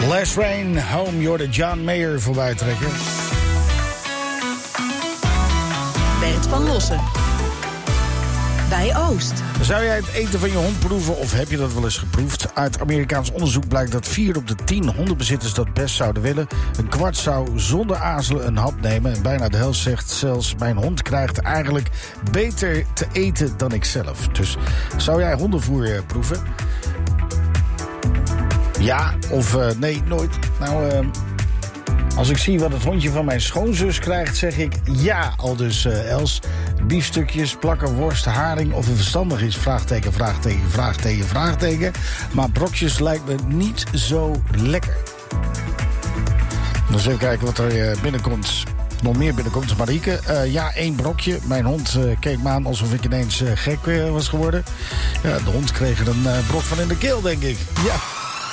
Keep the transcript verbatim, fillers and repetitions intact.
Last Rain, Home, you're de John Mayer voorbij trekken. Bert van Lossen. Bij Oost. Zou jij het eten van je hond proeven of heb je dat wel eens geproefd? Uit Amerikaans onderzoek blijkt dat vier op de tien hondenbezitters dat best zouden willen. Een kwart zou zonder aarzelen een hap nemen. En bijna de helft zegt zelfs, mijn hond krijgt eigenlijk beter te eten dan ik zelf. Dus zou jij hondenvoer proeven? Ja of uh, nee, nooit. Nou, uh, als ik zie wat het hondje van mijn schoonzus krijgt, zeg ik ja. Al dus uh, Els, biefstukjes, plakken, worst, haring of het verstandig is, vraagteken, vraagteken, vraagteken, vraagteken. Maar brokjes lijkt me niet zo lekker. Dus even kijken wat er uh, binnenkomt. Nog meer binnenkomt. Marieke, uh, ja, één brokje. Mijn hond uh, keek me aan alsof ik ineens uh, gek uh, was geworden. Ja, de hond kreeg er een uh, brok van in de keel, denk ik. Ja.